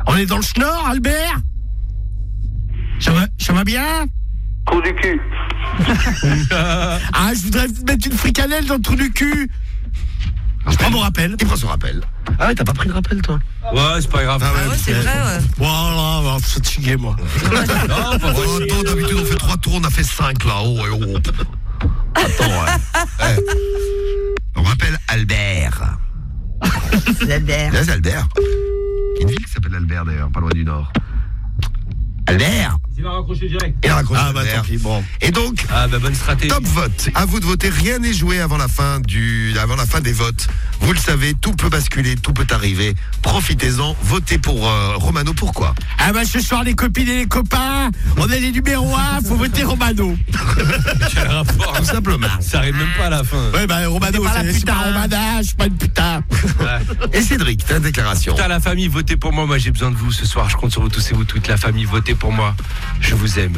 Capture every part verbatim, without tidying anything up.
On est dans le schnorr, Albert? Ça va, ça va bien? Trou du cul. Ah, je voudrais mettre une fricanelle dans le trou du cul. Je prends mon rappel. Il prend son rappel. Ah ouais, t'as pas pris le rappel, toi? Ouais, c'est pas grave. Ah ouais, c'est vrai, ouais. Voilà, on va se fatiguer, moi. Non, pas oh, attends, d'habitude, on fait trois tours, on a fait cinq, là. Oh, oh, oh. Attends, ouais. ouais. On rappelle Albert. C'est Albert. Là, c'est Albert. Il y a une ville qui s'appelle Albert, d'ailleurs, pas loin du Nord. Albert. Il va raccrocher direct. Il a raccroché. Ah bah tant pis, bon. Et donc, ah bah bonne stratégie. Top vote. À vous de voter. Rien n'est joué avant la fin du, avant la fin des votes. Vous le savez, tout peut basculer, tout peut arriver. Profitez-en. Votez pour euh, Romano. Pourquoi? Ah bah ce soir, les copines et les copains, on est les numéros un, faut voter Romano. Quel rapport? Tout simplement. Ça arrive même pas à la fin. Ouais bah Romano, pas la c'est putain. pas Romana, je suis pas une putain. Ouais. Et Cédric, ta déclaration. Putain, la famille, votez pour moi. Moi, j'ai besoin de vous ce soir. Je compte sur vous tous et vous toutes. La famille, votez pour moi. Je vous aime.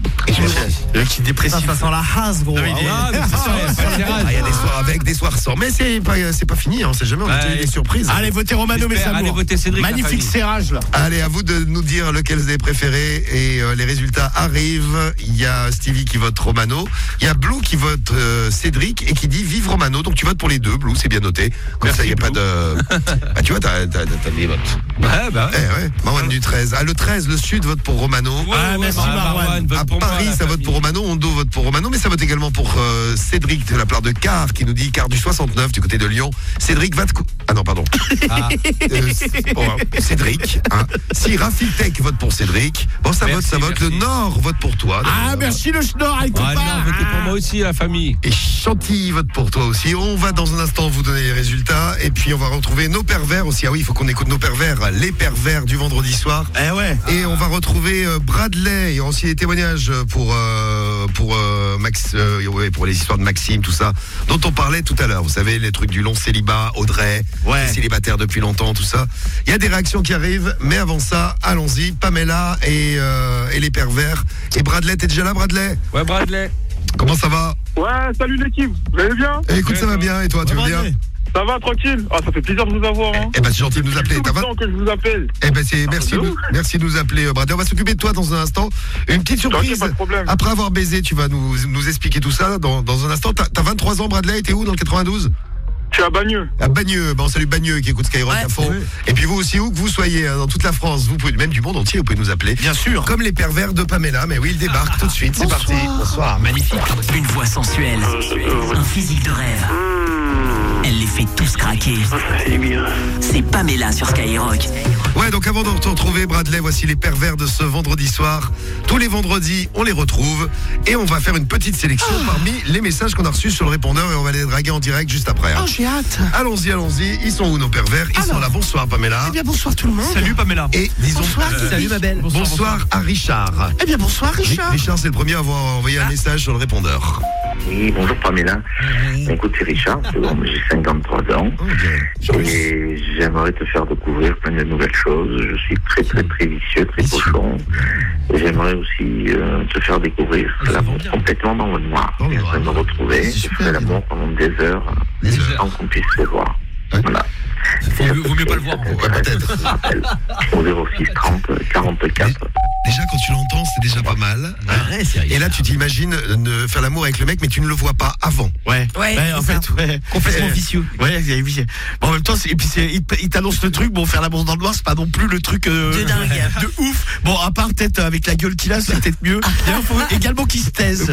Le mec qui est dépressif. Ça, ça sent la hasse, gros. Ah oui, il est- Ah, mais c'est sûr, il y a pas de terrasse. Ah, il y a des soirs avec, des soirs sans. Mais c'est pas, c'est pas fini, hein, on sait jamais, on a Ouais. des surprises. Allez, votez Romano, mes J'espère. amours. Allez, votez Cédric, la Magnifique famille. serrage, là. Allez, à vous de nous dire lequel vous avez préféré. Et euh, les résultats arrivent. Il y a Stevie qui vote Romano. Il y a Blue qui vote euh, Cédric et qui dit vive Romano. Donc tu votes pour les deux, Blue, c'est bien noté. Comme Merci, ça, il n'y a pas Blue. de. Ah, tu vois, t'as, t'as, t'as des votes. Ouais, bah Eh ouais. ouais, Marwan du treize. Ah, le treize, le Sud vote pour Romano. Ah, merci, Marwan. vote À pour moi, Paris, la ça vote famille. pour Romano, Hondo vote pour Romano, mais ça vote également pour euh, Cédric de la part de Car, qui nous dit Car du soixante-neuf du côté de Lyon. Cédric va te cou- Ah non, pardon. Ah. Euh, c'est- bon, hein, Cédric. Hein. Si Rafi Tech vote pour Cédric, bon, ça Merci, vote, ça vote. Le merci. Nord vote pour toi. Ah, Donc, merci le schnorr, les copains. Ah non, votez pour moi aussi, la famille. Et Chantilly vote pour toi aussi. On va dans un instant vous donner les résultats. Et puis on va retrouver nos pervers aussi. Ah oui, il faut qu'on écoute nos pervers, les pervers du vendredi soir. Eh ouais. Et on va retrouver euh, Bradley. Et aussi les témoignages pour, euh, pour, euh, Max, euh, ouais, pour les histoires de Maxime, tout ça, dont on parlait tout à l'heure. Vous savez, les trucs du long célibat, Audrey, Ouais. qui est célibataire depuis longtemps, tout ça. Il y a des réactions qui arrivent. Mais avant ça, allons-y. Pamela et, euh, et les pervers. Et Bradley, t'es déjà là, Bradley? Ouais, Bradley. Comment ça va? Ouais, salut l'équipe. Vous allez bien? Eh, Écoute, ça va bien. Et toi, tu vas bien? Ça va, tranquille? Ah, ça fait plaisir de vous avoir, hein. Eh ben, c'est gentil de nous appeler. Tout T'as le vingt- temps que je vous appelle. Eh ben, c'est, merci, de de, ouf. merci de nous appeler, euh, Bradley. On va s'occuper de toi dans un instant. Une petite surprise. Ok, pas de problème. Après avoir baisé, tu vas nous, nous expliquer tout ça dans, dans un instant. T'as, t'as vingt-trois ans, Bradley. T'es où dans le quatre-vingt-douze? Je suis à Bagneux. À Bagneux. Bon, salut Bagneux qui écoute Skyrock Ouais, à fond. ouais. Et puis vous aussi, où que vous soyez, hein, dans toute la France, vous pouvez, même du monde entier, vous pouvez nous appeler. Bien sûr. Comme les pervers de Pamela. Mais oui, il débarque tout de suite. C'est parti. Bonsoir. Magnifique. Une voix sensuelle, un physique de rêve. Elle les fait tous craquer. C'est bien. C'est Pamela sur Skyrock. Ouais, donc avant de te retrouver, Bradley, voici les pervers de ce vendredi soir. Tous les vendredis, on les retrouve et on va faire une petite sélection parmi les messages qu'on a reçus sur le répondeur et on va les draguer en direct juste après. hein. Oh, j'ai hâte. Allons-y, allons-y. Ils sont où nos pervers? Ils sont là. Bonsoir Pamela. Eh bien, bonsoir tout le monde. Salut, Pamela. Et disons Bonsoir, Guigui. Salut, ma belle. bonsoir à Richard. Eh bien, bonsoir, Ri- Richard. Richard, c'est le premier à avoir envoyé un message sur le répondeur. Oui, bonjour Pamela. Écoute, c'est Richard, c'est bon, j'ai cinquante-trois ans Oh, bien. et j'aimerais te faire découvrir plein de nouvelles choses. Je suis très très très vicieux, très cochon. Et j'aimerais aussi euh, te faire découvrir l'amour complètement dans le noir. Dans le Et noir. j'aimerais me retrouver, C'est je super, ferai dis l'amour pendant des heures Des heures. sans qu'on puisse se voir. Ouais. Voilà. Vaut mieux- vaut mieux pas le voir. Ouais, peut-être. Je te rappelle au zéro six trente quarante-quatre. Déjà, quand tu l'entends, c'est déjà pas mal. hein. Ouais, c'est Et là, tu t'imagines ne faire l'amour avec le mec, mais tu ne le vois pas avant. Ouais. Ouais, en c'est fait, ouais. Complètement Euh, vicieux. Ouais, oui. oui. Bon, en même temps, c'est- et puis c'est, il, t- il t'annonce le truc. Bon, faire l'amour dans le noir, c'est pas non plus le truc euh, De dingue. de ouf. Bon, à part peut-être avec la gueule qu'il a, c'est peut-être mieux. D'ailleurs, faut également qu'il se taise.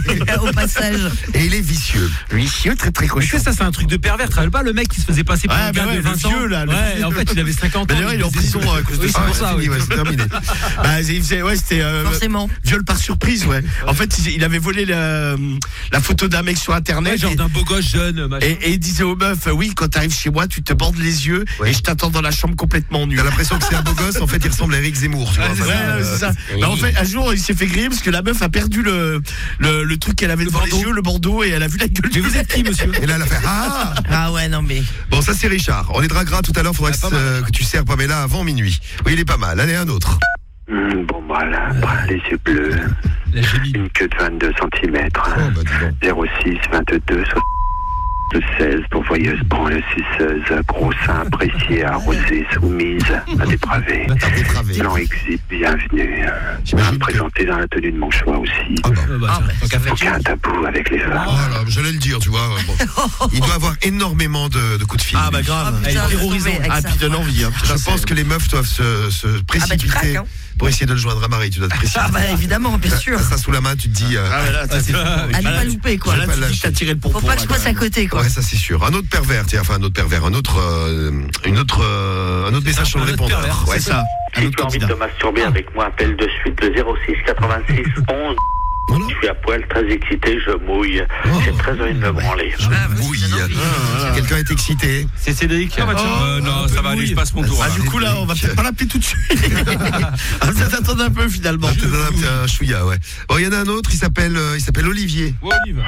Au passage. Et il est vicieux. Vicieux, très très Mais tu cochon. sais, ça c'est un truc de pervers, tu te rappelles pas le mec qui se faisait passer pour Ouais, un bah gars ouais, de le vingt ans vieux, là, le Ouais, vieux. en fait il avait cinquante Bah, ans. d'ailleurs, il est en prison à cause de Oui, ça. c'est pour ouais, ça, c'est fini, oui. ouais, c'est terminé. Bah, il faisait, ouais, c'était euh, Forcément. viol par surprise, ouais. En fait, il, il avait volé la, la photo d'un mec sur internet. Ouais, genre et- d'un beau gosse jeune, machin. Et, et il disait aux meufs, oui, quand t'arrives chez moi, tu te bordes les yeux Ouais. et je t'attends dans la chambre complètement nu. T'as l'impression que c'est un beau gosse, en fait, il ressemble à Eric Zemmour. Tu vois, Ouais, c'est enfin, ça, euh, c'est ça. Bah, en fait, un jour, il s'est fait griller parce que la meuf a perdu le, le, le truc qu'elle avait devant les yeux, le bandeau, et elle a vu la gueule. Mais vous êtes qui, monsieur? Et là, elle a fait Ah Ah ouais, non mais. Bon, ça, c'est Richard. On les draguera tout à l'heure. Faudra Ah, que, pas mal. euh, que tu sers Pamela avant minuit. Oui, il est pas mal. Allez, un autre. Hum, bon, voilà, voilà, les yeux bleus, La génie. une queue de vingt-deux centimètres, Oh, bah, dis donc. zéro six vingt-deux seize, pourvoyeuse, branleuse, suceuse, gros sein, appréciée, arrosée, soumise, à dépraver. Dépravé. Blanc exit, bienvenue. Je vais me présenter dans la tenue de mon choix aussi. Ah bah. Ah bah, Ah, tiens, bah, tant qu'à faire. Aucun tabou avec les femmes. Voilà, j'allais le dire, tu vois. Bon. Il doit avoir énormément de, de coups de fil. Ah bah lui. grave. Ah, Elle est putain, terrorisante. retrouvé avec Ah ça. puis donne envie. Hein. Putain, Je c'est- pense que les meufs doivent se, se Ah bah tu précipiter craques, hein. pour essayer de le joindre à Marie. Tu dois te précipiter. Ah bah évidemment, bien sûr. T'as ça sous la main, tu te dis. euh, Ah ouais, là, t'as- c'est- ah, À ne là, pas tu- louper, quoi. Là, J'ai pas tu dis lâché. que t'as tiré le Faut pompon. pas que je là, passe quand à même. côté, quoi. Ouais, ça c'est sûr. Un autre pervers, tiens, enfin un autre pervers, un autre, euh, une autre, euh, un autre message sur le Un autre répondeur. pervers, Ouais, C'est ça. Un Si autre tu as envie de candidat. te masturber avec moi, appelle de suite le zéro six quatre-vingt-six onze. Voilà. Je suis à poil, très excité, je mouille. Oh. J'ai très envie de me branler. Ah, bah, Oui. ça donne envie. voilà. Quelqu'un est excité. C'est Cédric. Ah bah tiens. Euh, non, Un peu ça va aller, mouille. je passe mon tour. Ah là. du coup là on va peut-être pas l'appeler tout de suite. Ah, peut-être attendre un peu finalement. Je te donne un petit un chouïa, ouais. Bon, il y en a un autre, il s'appelle, euh, il s'appelle Olivier. Ouais, Olive.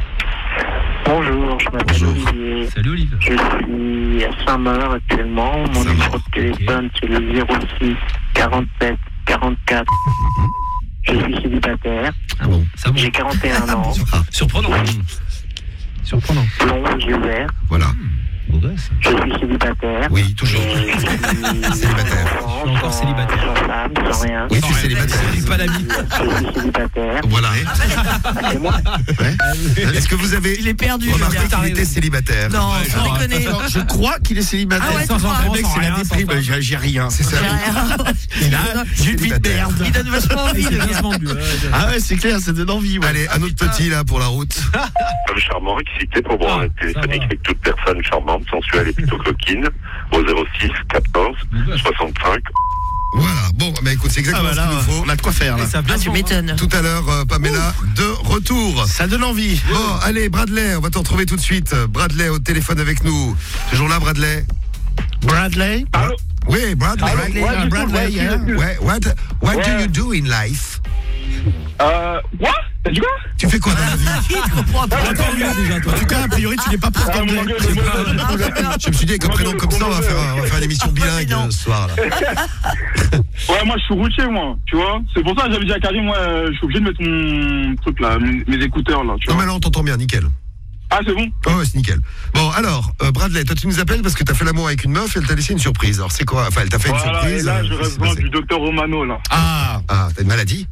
Bonjour, je m'appelle Bonjour. Olivier. Salut Olive. Je suis à Saint-Maur actuellement. Mon Saint-Maur, numéro de téléphone, c'est le zéro six quarante-sept quarante-quatre. Je suis célibataire. Ah bon. Ça bon. J'ai quarante et un ans. Ah, Surprenant. Surprenant. Blond, yeux verts. voilà. Beau gosse. Je suis célibataire. Oui, toujours. Et je suis Célibataire. sans- Je suis encore sans- célibataire. Sans femme, sans rien. Oui, tu es Sans célibataire. J'ai pas d'amis. Je suis célibataire. Voilà. Et moi, Ouais. Est-ce que vous avez Il est perdu. remarqué Julien. qu'il était célibataire? Non, Ouais, sans non, déconner. Alors, je crois qu'il est célibataire. Ah ouais, Sans tu crois. enfant, Le mec sans c'est la rien, sans déprime. femme. J'ai j'ai rien. C'est ça. J'ai rien. Et là, j'ai une vie de Célibataire. merde. Il donne vachement envie, C'est le gars. quasiment du. ouais, ouais. Ah ouais c'est clair, ça donne envie. Ouais. Allez, un autre petit là pour la route. Femme charmant, excité pour Ah, branler ça téléphonique va. avec toute personne charmante, sensuelle et plutôt coquine, au zéro six quatorze soixante-cinq. Voilà. Bon, bah écoute, c'est Ah exactement bah ce là, qu'il nous faut. on a de quoi faire là. Et ça Ah, vient tu souvent, hein. m'étonnes. Tout à l'heure, euh, Pamela, de retour. Ça donne envie. Bon, allez, Bradley, on va te retrouver tout de suite. Bradley au téléphone avec nous. Toujours là, Bradley? Bradley. allô? Oui, Bradley. Bradley, Ouais, du coup, Bradley, ouais, yeah. excuse- Ouais, what, what do Ouais. you do in life? Euh, what? T'as dit quoi? Tu fais quoi dans la vie? Il comprend pas. Attends, regarde déjà, toi. En tout cas, a priori, tu n'es pas pour Ah, mon d'anglais. Dieu, le mot- Ah, d'accord. Je me suis dit, avec un prénom comme ça, on va faire, on va faire une émission bilingue non. euh, ce soir. Là. Ouais, moi je suis routier, moi, tu vois. C'est pour ça que j'avais dit à Karim, moi, euh, je suis obligé de mettre mon truc là, mes, mes écouteurs là, tu Non, vois. mais là, on t'entend bien, nickel. Ah, c'est bon? Oh, ouais, c'est nickel. Bon, alors, euh, Bradley, toi, tu nous appelles parce que t'as fait l'amour avec une meuf et elle t'a laissé une surprise. Alors, c'est quoi? Enfin, elle t'a fait une Voilà, surprise. et là, euh, je qu'est-ce qui reste s'est loin passé? du docteur Romano là. Ah. Ah, t'as une maladie?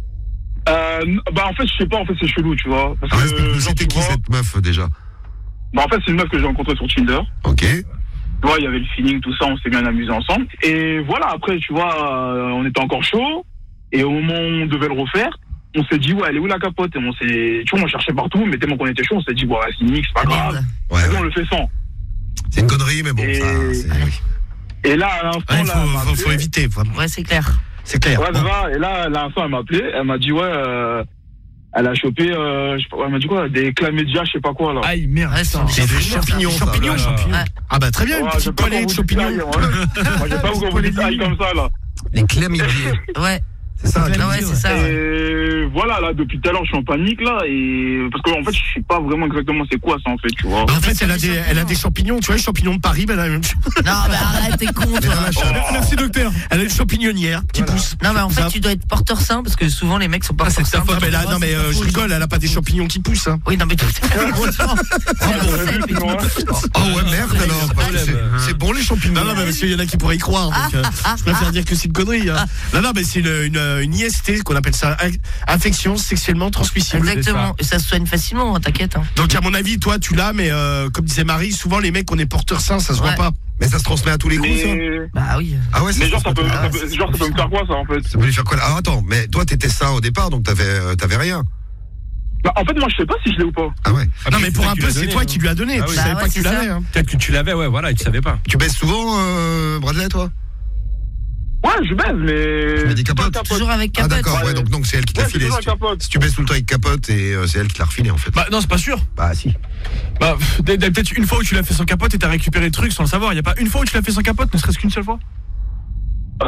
Euh, n- bah en fait, je sais pas, en fait, c'est chelou, tu vois. Parce Ah, que, explique-nous, genre, c'était tu qui vois, cette meuf déjà? Bah en fait, c'est une meuf que j'ai rencontrée sur Tinder. Ok. Tu vois, il y avait le feeling, tout ça, on s'est bien amusé ensemble. Et voilà, après, tu vois, euh, on était encore chaud. Et au moment où on devait le refaire, on s'est dit, ouais, elle est où la capote? Et on s'est, tu vois, on cherchait partout, mais tellement qu'on était chaud, on s'est dit, ouais, c'est unique, c'est pas Ah, grave. merde. Ouais, Vas-y, ouais. on le fait sans. C'est une connerie, mais bon, Et- ça, c'est. Oui. Et là, à l'instant, Ouais, il là, faut, elle m'a faut, faut appelé. éviter. vraiment. Ouais, c'est clair. C'est clair. Ouais, ça va. Et là, à l'instant, elle m'a appelé. Elle m'a dit, ouais, euh, elle a chopé, euh, je sais pas, elle m'a dit quoi, des chlamydia, je sais pas quoi, là. Aïe, merde. Ouais, c'est C'est des champignons, ça. Champignons, voilà. champignons. Ouais. Ah bah très bien, une Ouais, petite j'ai pas poêlée de encore champignons. voulu tailler, ouais. Moi, j'ai pas encore voulu tailler comme ça, là. Les chlamydiers. Ouais. C'est ça, Ah ouais, c'est ça. ouais. Et voilà, là, depuis tout à l'heure, je suis en panique, là, et parce qu'en fait, je sais pas vraiment exactement c'est quoi ça, en fait, tu vois. Bah, en fait, elle a, des, elle a des champignons, tu vois, les champignons de Paris, ben, elle a la même chose. Non, mais arrête, t'es con, Mais toi. dans la chatte. Merci docteur. Elle a une champignonnière qui Voilà. pousse. Non, mais en fait, Ça- tu dois être porteur sain parce que souvent les mecs sont porteurs sains. Ah, mais là, non mais euh, je rigole, elle a pas des champignons qui poussent. Hein. Oui, non, mais tout c'est la recette et tout. Oh ouais, merde alors. parce que c'est- C'est bon les champignons. Non, non, mais parce qu'il y en a qui pourraient y croire. Donc, euh, je préfère dire que c'est une connerie. Hein. Non, non, mais c'est une, une, une I S T, qu'on appelle ça, in- infection sexuellement transmissible. Exactement. Et ça se soigne facilement, hein, t'inquiète. Hein. Donc, à mon avis, toi, tu l'as, mais euh, comme disait Marie, souvent les mecs, on est porteurs sains, ça se Ouais. voit pas. Mais ça se transmet à tous les coups, ça. Mais, Bah oui. Ah ouais, ça mais se genre, ça transmet peut, pas. ça peut, genre, ça peut me faire quoi, ça, en fait? Ça peut lui faire quoi là? Ah attends, mais toi t'étais sain au départ, donc t'avais, euh, t'avais rien. Bah, en fait, moi, je sais pas si je l'ai ou pas. Ah ouais. Non, mais pour un peu, c'est toi qui lui as donné. Ah Tu oui. savais Bah pas ouais, que tu c'est l'avais. ça. Hein. Peut-être que tu l'avais, ouais, voilà, et tu savais pas. Tu baisses souvent, euh, Bradley, toi? Ouais, je baise, mais. Tu mets des capotes? Pas Toujours avec Ah capote. d'accord, ouais, donc donc c'est elle qui te l'a Ouais, c'est filé. toujours Si un tu, capote. si tu baisses tout le temps avec capote et euh, c'est elle qui te l'a refilé en fait. Bah non, c'est pas sûr. Bah si. Bah, pff, t'as- t'as peut-être une fois où tu l'as fait sans capote et t'as récupéré le truc sans le savoir. Y a pas une fois où tu l'as fait sans capote, ne serait-ce qu'une seule fois. Euh,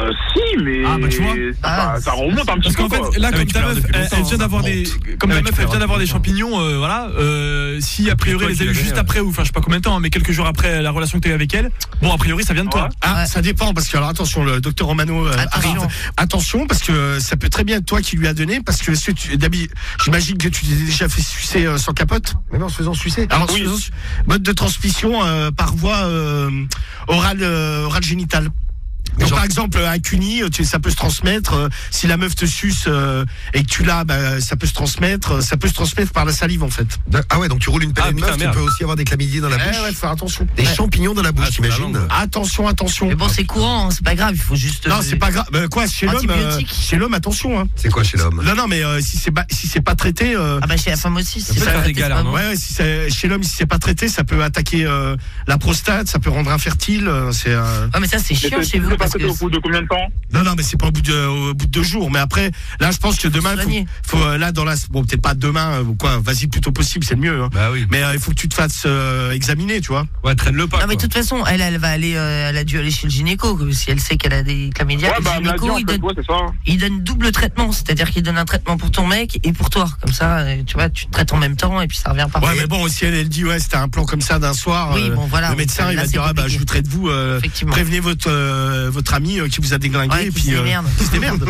Euh, si, mais Ah, bah, tu vois. ça, ça remonte un petit Parce peu. qu'en quoi. fait, là, Ah, mais comme tu ta perds meuf, depuis elle, longtemps, elle vient ça d'avoir des, remonte. comme Ah, ta mais meuf, tu elle perds vient d'avoir des depuis champignons, euh, voilà. Euh, si a priori toi elle les qui a eu l'as juste gagné, après, ou enfin, je sais pas combien de temps, hein, mais quelques jours après la relation que tu as eu avec elle, bon, a priori, ça vient de toi. Ouais. Ah, Ouais. ça dépend parce que alors attention, le docteur Romano euh, Attention. arrive. Attention parce que ça peut très bien être toi qui lui a donné parce que est-ce que tu- d'habi- j'imagine que tu t'es déjà fait sucer euh, sans capote. Mais non, en se faisant sucer. Alors Oui. faisons- mode de transmission euh, par voie euh, orale euh, orale génitale. Mais Donc genre- par exemple un cuni, tu, ça peut se transmettre euh, si la meuf te suce euh, et que tu l'as, bah, ça peut se transmettre, ça peut se transmettre par la salive en fait. Ah ouais, donc tu roules une Ah, pelle de putain, meuf, tu merde. peux aussi avoir des chlamydies dans la Eh bouche. ouais, faut faire attention. Des Ouais. champignons dans la bouche, Ah, sur la t'imagines langue. Attention, attention. Mais bon, c'est courant, hein, c'est pas grave, il faut juste. Non, euh, c'est pas grave. Bah, quoi, chez l'homme, euh, Antibiotiques. chez l'homme, attention. Hein. C'est quoi chez l'homme? Non, non, mais euh, si c'est pas, si c'est pas traité. Euh, Ah bah chez la femme aussi, peut si faire ça des galères, non Ouais, ouais, si c'est, chez l'homme, si c'est pas traité, ça peut attaquer euh, la prostate, ça peut rendre infertile. euh, C'est. euh, Ouais, mais ça c'est Mais chiant c'est chez vous c'est parce passé que. au bout de combien de temps? Non, non, mais c'est pas au bout de, au bout de deux jours. Mais après, là, je pense que demain, faut, soigner. faut euh, là dans la, bon, peut-être pas demain, euh, ou quoi. Vas-y, plutôt possible, c'est le mieux. Hein. Bah oui. Mais euh, il faut que tu te fasses euh, examiner, tu vois. Ouais, traîne-le pas. Non mais de quoi. toute façon, elle, elle va aller, euh, elle a dû aller chez le gynéco. que Si elle sait qu'elle a des chlamydia, Ouais, le bah, elle me l'a dit, gynéco en il fait, donne, ouais, c'est ça. il donne double traitement, c'est-à-dire qu'il donne un traitement pour ton mec et pour toi. Comme ça, euh, tu vois, tu te traites en même temps et puis ça revient par. Ouais, mais bon, si elle, elle dit, ouais, c'était un plan comme ça d'un soir, Oui, euh, bon, voilà, le médecin, là, il va c'est dire, ah, bah, compliqué. je vous traite vous, euh, Effectivement. prévenez votre, euh, votre ami euh, qui vous a déglingué, Ouais, et qui puis, se démerde. qui se démerde.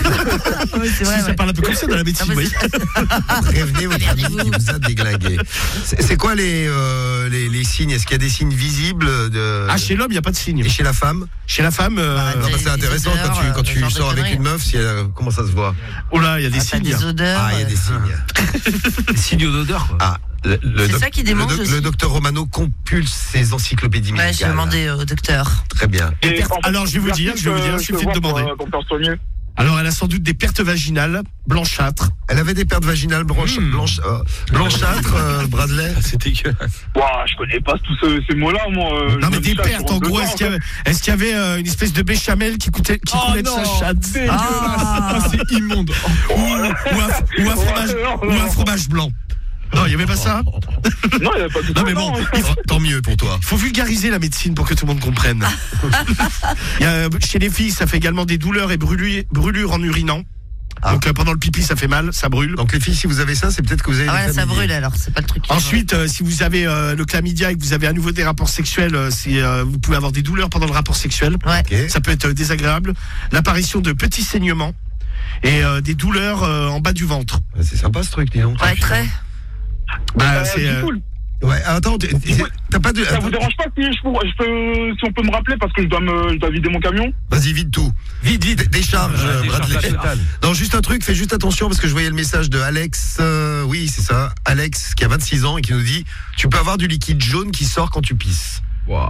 Oui, c'est vrai. Ça ouais. parle un peu comme ça dans la Non, médecine, mais oui. c'est- Prévenez votre ami qui vous a déglingué. C'est c'est quoi les, euh, les, les signes? Est-ce qu'il y a des signes visibles de... Ah, chez l'homme, il n'y a pas de signe. Et chez la femme? Chez la femme, euh, Bah, Non, parce que c'est des intéressant odeurs, quand tu, quand euh, tu ce genre de sors avec conneries. une meuf, si elle- comment ça se voit? oh là, il y a des Ah, t'as signes. des odeurs. Ah, il y a des euh, signes. Signaux d'odeur, quoi. Ah, le, le C'est doc- ça qui le, démange doc- aussi. le docteur Romano compulse ses encyclopédies Ouais, j'ai médicales. demandé au docteur. Très bien. Et Et perte- en fait, alors, je vais vous dire, je vais vous dire, il je suffit de vois demander. Pour, euh, pour faire soigner. Alors, elle a sans doute des pertes vaginales, blanchâtres. Elle avait des pertes vaginales blanches, Hmm. blanches, euh, blanchâtres, euh, Bradley. Ah, c'est dégueulasse. Ouah, je connais pas tous ce- ces mots-là, moi. euh, Non, mais je des me chatte, pertes, je en rentre gros, dedans, est-ce qu'il y en avait, est-ce qu'il y avait euh, une espèce de béchamel qui, coûtait, qui Oh coulait de non, sa chatte? dégueulasse. Ah, c'est immonde. Ou, ou un, ou un fromage, Ouais, ou un non. fromage blanc. Non, il n'y avait pas ça. fait. Non, il y avait pas tout Non, ça, mais bon, non. il faut, Tant mieux pour toi. il faut vulgariser la médecine pour que tout le monde comprenne. Il y a, chez les filles, ça fait également des douleurs et brûlures, brûlures en urinant. Ah. Donc euh, pendant le pipi, ça fait mal, ça brûle. Donc les filles, si vous avez ça, c'est peut-être que vous avez Ah des ouais, ça chlamydies. brûle alors, c'est pas le truc. qui Ensuite, euh, si vous avez euh, le chlamydia et que vous avez à nouveau des rapports sexuels, euh, c'est, euh, vous pouvez avoir des douleurs pendant le rapport sexuel. brûle. Ouais. Ok. Ça peut être euh, désagréable. L'apparition de petits saignements et euh, des douleurs euh, en bas du ventre. C'est sympa ce truc, dis donc. Ouais, très. Bah, Euh, c'est, du euh, coup, Ouais, attends, t'es- t'es- t'as pas de. ça attends, vous dérange pas si je, peux, je peux, si on peut me rappeler parce que je dois me, je dois vider mon camion. Vas-y, vide tout. Vide, vide. Décharge, euh, Décharge Bradley. totale. Non, juste un truc, fais juste attention parce que je voyais le message de Alex. euh, oui, c'est ça. Alex, qui a vingt-six ans et qui nous dit tu peux avoir du liquide jaune qui sort quand tu pisses. Wow.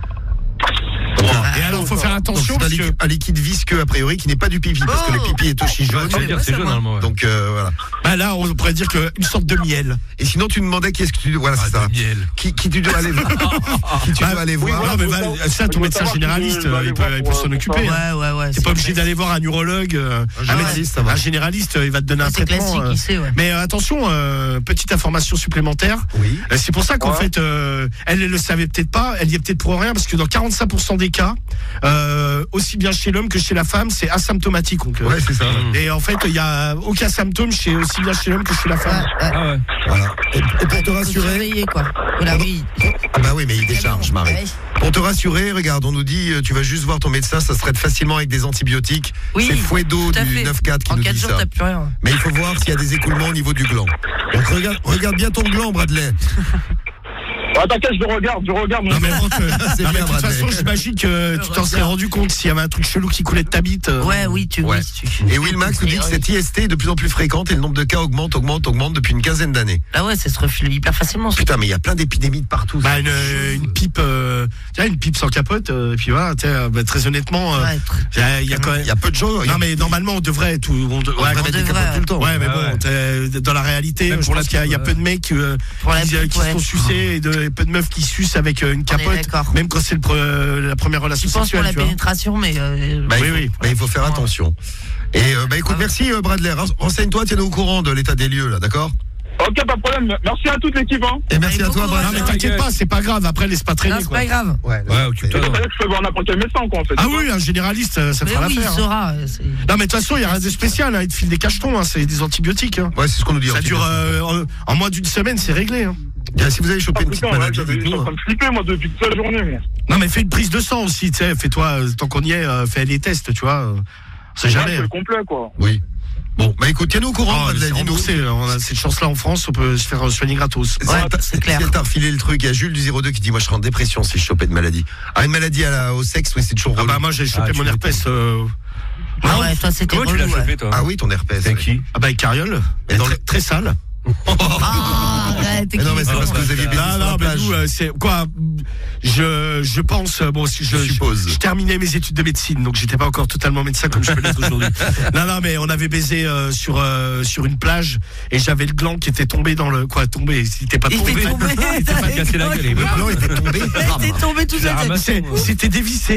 et alors, faut faire Donc, attention c'est un, parce que liquide, un liquide visqueux a priori qui n'est pas du pipi parce que le Oh. pipi est aussi jaune. Tu veux dire, c'est jaune, normalement. ouais. Donc euh, voilà. bah, là, on pourrait dire que une sorte de miel. Et sinon, tu demandais qui est-ce que tu voilà, c'est Ah, ça. de miel. Qui, qui tu dois aller voir Qui tu Bah, dois aller oui, voir voilà. Non, mais faut va- savoir- ça, ton faut médecin savoir que généraliste, je dois euh, aller il peut, voir il peut pour, s'en euh, occuper. pour hein. Ouais, ouais, ouais. T'es pas obligé d'aller voir un urologue, euh, Un un, généraliste, médecin- ça va. un généraliste, euh, il va te donner un C'est traitement. classique, euh. il sait, ouais. Mais euh, attention, euh, petite information supplémentaire. Oui. Euh, C'est pour ça qu'en Ouais. fait, euh, elle ne le savait peut-être pas, elle y est peut-être pour rien, parce que dans quarante-cinq pour cent des cas, euh, aussi bien chez l'homme que chez la femme, c'est asymptomatique. Donc, euh, Ouais, c'est ça. et en fait, il y a aucun symptôme chez aussi bien chez l'homme que chez la Ouais, femme. ouais. Ah ouais. Voilà. Et, et pour te Faut rassurer. surveiller, quoi. Voilà, oui. Ah bah oui, mais il décharge, Marie. Ouais. Pour te rassurer, regarde, on nous dit euh, tu vas juste voir ton médecin, ça se traite facilement avec des antibiotiques. Oui, c'est Fouedo tout à du fait. neuf quatre qui En nous quatre dit jours, ça. t'as plus rien. Mais il faut voir s'il y a des écoulements au niveau du gland. Donc regarde, regarde bien ton gland, Bradley. Ah, t'inquiète, je le regarde, je regarde. Non mais, bon, euh, C'est non, mais bien, de toute Bradley. façon, j'imagine que tu t'en serais rendu compte s'il y avait un truc chelou qui coulait de ta bite. euh. Ouais, oui, tu. Ouais. Oui, tu- Et Will Max nous dit que cette I S T est de plus en plus fréquente et le nombre de cas augmente, augmente, augmente depuis une quinzaine d'années. Ah ouais, ça se refile hyper facilement. ça. Putain, mais il y a plein d'épidémies de partout. Bah, une, une pipe, euh, tu vois, une pipe sans capote, euh, et puis voilà, tu sais, euh, bah, très honnêtement, euh, Ouais, tr- il y, a, il y a quand même. Il y a peu de gens. il y a- Non mais normalement on devrait tout, on, de- on ouais, devrait quand- mettre des devrait, capotes tout le temps. ouais, mais Ouais, bon, ouais. t'es- dans la réalité, Même je pour la pense qu'il y a, il y a pipe, peu de mecs euh, Pour la qui, pipe, qui ouais. se font sucer et de, peu de meufs qui sucent avec euh, une On est capote, d'accord. même quand c'est le pre- la première relation Tu penses pour sexuelle. la Tu vois. pénétration, mais. euh, Bah, Oui, il faut, oui. bah, il faut faire attention. Et euh, bah écoute, Ah ouais. merci euh, Bradley. Ren- Renseigne-toi, tiens-nous au courant de l'état des lieux là, d'accord? Ok, pas de problème. Merci à toute l'équipe. Hein. Et merci Allez, à toi, beaucoup, Brad. Non, mais t'inquiète pas, c'est pas grave. Après, laisse pas traîner. Non, c'est quoi. pas grave. Ouais, Ouais, occupe-toi. C'est-à-dire que je peux voir n'importe quel médecin, quoi, en fait. Ah oui, un généraliste, ça Mais fera oui, il l'affaire. hein. saura. euh, c'est- Non, mais de toute façon, il y a rien de spécial. Hein. Il te file des cachetons, hein. C'est des antibiotiques. Hein. Ouais, c'est ce qu'on nous dit. Ça en dure euh, en, en moins d'une semaine, c'est réglé. Hein. Bien, si vous avez chopé Ah, une petite putain, ouais, maladie, j'avais- je suis dites-nous. en train de flipper, moi, depuis toute la journée, moi. Non, mais fais une prise de sang aussi. Tu sais, fais-toi, euh, tant qu'on y est, euh, fais les tests, tu vois. euh, C'est Ouais, jamais. c'est le complet, quoi. Oui. Bon, bah écoute, tiens-nous au courant, Oh, Bradley, c'est dis-nous. remboursé. On a cette chance-là en France, on peut se faire soigner gratos. Si Ouais, elle t'a- c'est clair. Si elle t'a refilé le truc, il y a Jules du zéro deux qui dit moi je serais en dépression si je chopais de maladie. Ah, une maladie à la, au sexe, oui, c'est toujours Ah relou. bah moi j'ai chopé Ah, tu mon m'étonnes. herpès. Euh... Ah non. ouais, toi, c'était Comment tu l'as relou. ouais. chopé, toi Ah oui, ton herpès. C'est ouais. qui Ah bah avec Cariole. Et Et dans très, le- très sale. Ah, arrête, Mais non, mais c'est qui- parce que vous aviez baisé Non, sur la non, mais plage. nous, euh, c'est quoi Je, je pense, euh, bon, si je, Je suppose. je, je terminais mes études de médecine, donc j'étais pas encore totalement médecin comme je peux l'être aujourd'hui. Non, non, mais on avait baisé euh, sur euh, sur une plage et j'avais le gland qui était tombé dans le quoi, tombé. Il était pas Il tombé. était tombé. Il s'est pas cassé la gueule. il est Le mort. blanc était tombé. Il était tombé tout Je l'ai seul. ramassé. C'est- C'était dévissé.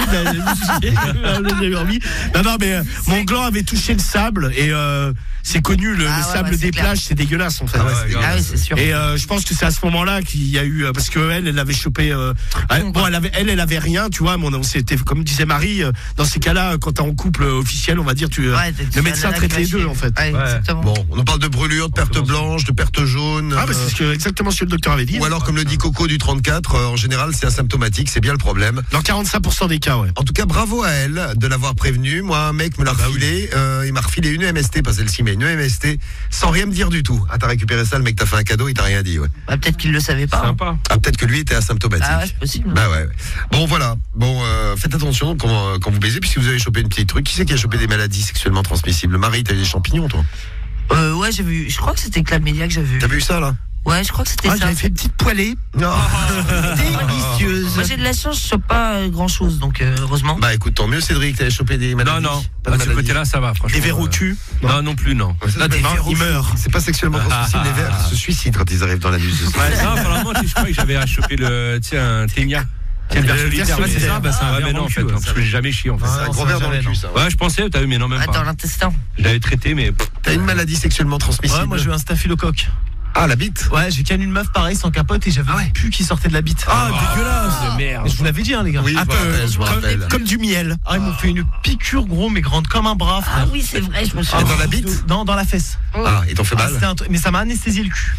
Non, non, mais euh, mon gland avait touché le sable et euh, c'est connu, le, Ah le ouais, sable ouais, c'est des clair. plages, c'est dégueulasse en fait. Ah ouais, c'est Ah oui, c'est sûr. Et euh, je pense que c'est à ce moment-là qu'il y a eu euh, parce que elle, elle avait chopé. Euh, elle- bon, elle avait, elle, elle avait rien, tu vois. Mais on, c'était comme disait Marie. euh, Dans ces cas-là, quand t'es en couple officiel, on va dire, tu, euh, Ouais, t'es- le t'es médecin la traite les nana qui deux va en fait. chier. Ouais, Ouais. exactement. Bon, on nous parle de brûlure, de perte blanche, de perte jaune. Ah, bah, euh, c'est ce que, exactement ce que le docteur avait dit. Ou alors, comme le dit Coco du trente-quatre, euh, en général, c'est asymptomatique, c'est bien le problème. Dans quarante-cinq pour cent des cas, ouais. En tout cas, bravo à elle de l'avoir prévenu. Moi, un mec me l'a refilé. euh, il m'a refilé une E M S T, pas celle-ci, mais une E M S T, sans rien me dire du tout. Ah, t'as récupéré ça, le mec t'a fait un cadeau, il t'a rien dit, ouais. Bah, peut-être qu'il le savait pas. hein. Sympa. Ah, peut-être que lui était asymptomatique. Ah ouais, c'est possible. Bah ouais. ouais. Bon, voilà. Bon, euh, faites attention quand, euh, quand vous baisez, puisque vous avez chopé une petite truc. Qui c'est qui a chopé des maladies sexuellement transmissibles? Marie, t'as eu des champignons, toi? Euh, ouais, j'ai vu. Je crois que c'était Chlamydia que j'avais vu. T'as vu ça, là? Ouais, je crois que c'était Ah, ça. j'avais fait une petite poêlée. Non. Délicieuse. Moi, j'ai de la chance, je chope pas grand chose, donc euh, heureusement. Bah écoute, tant mieux, Cédric, t'avais chopé des maladies. Non, non. Pas de À ce maladies. côté-là, ça va, franchement. Des verres au cul. Non, non plus, non. Ouais, ça, Là, c'est des pas- verres au il cul. meurt. C'est pas sexuellement transmissible, les vers se suicident quand ils arrivent dans la nuit. Ouais, non, apparemment, tu sais, je crois que j'avais chopé le, tu sais, un ténia. Tiens, le Le verre solitaire, verre ouais, c'est solitaire. ça, bah, c'est un Ah, verre mais non, non, en fait, cul, non, parce que j'ai jamais chié, en fait. C'est un gros verre dans le cul, ça. Ouais, je pensais, t'as vu, mais non, même Ah, dans pas. l'intestin. Je l'avais traité, mais. T'as une maladie sexuellement transmissible? Ouais, moi j'ai eu un staphylocoque. Ah, la bite? Ouais, j'ai canné une meuf pareil sans capote et j'avais un pu qui sortait de la bite. Ah, dégueulasse. de merde. Je vous l'avais dit, hein, les gars. Oui, Ah, je me rappelle, je me comme, rappelle. comme du miel. Ah, ils m'ont fait une piqûre, gros, mais grande comme un bras, Ah frère. oui, c'est vrai, je me Et souviens. dans la bite? Non, dans la fesse. Ah, ils t'ont fait Ah, mal? c'était un truc- mais ça m'a anesthésié le cul.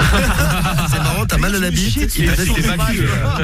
C'est marrant, t'as mal à la bite, il Il a te été fait vacu.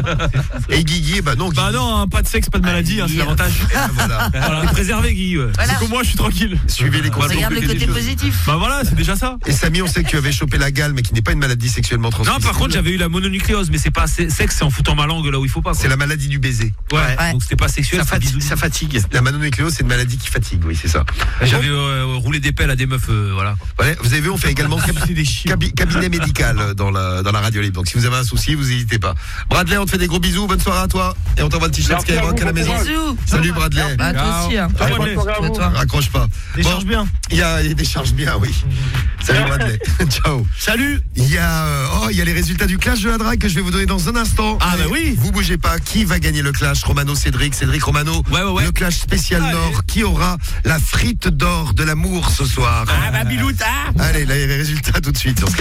Et Guigui, bah non, Guigui. Bah non, hein, pas de sexe, pas de maladie, hein, c'est Guy. l'avantage. Ah, voilà. Voilà, t'es préservé, Guy. ouais. Voilà. C'est que moi, je suis tranquille. Suivez les conseils. Regarde le que des côté choses. positif. Bah voilà, c'est déjà ça. Et Samy, on sait que tu avais chopé la gale, mais qui n'est pas une maladie sexuellement Non, transmissible. par contre, j'avais eu la mononucléose, mais c'est pas se- sexe, c'est en foutant ma langue là où il faut pas. quoi. C'est la maladie du baiser. Ouais, Ouais. donc c'était pas sexuel, Ça c'était fatigue. bisous. Ça fatigue. La mononucléose, c'est une maladie qui fatigue, oui, c'est ça. J'avais euh, roulé des pelles à des meufs, euh, voilà. Voilà, vous avez vu, on fait également cabi- cabi- cabinet médical dans la, dans la radio libre. Donc si vous avez un souci, vous n'hésitez pas. Bradley, on te fait des gros bisous, bonne soirée à toi. Et on t'envoie le t-shirt Merci à Skyrock vous, à la bon maison. courage. Bisous. Salut Bradley. Bah, toi Ciao. aussi, hein. Ah, Bonne Bradley. soirée à vous. Toi. Raccroche pas. Décharge Bon, bien. Il y a, il y a des charges bien, oui. Salut Bradley. Ciao. Salut. Il y a, euh, oh, il y a les résultats du clash de la drague que je vais vous donner dans un instant. Ah, bah Mais oui. Vous bougez pas. Qui va gagner le clash? Romano, Cédric, Cédric, Romano. Ouais, ouais, ouais. Le clash spécial Allez. Nord. Qui aura la frite d'or de l'amour ce soir? Ah, bah, Bilouta. Allez, là, il y a les résultats tout de suite sur Sky.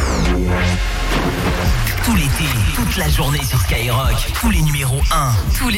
Tout l'été, toute la journée sur Skyrock. Tous les numéros un, tous les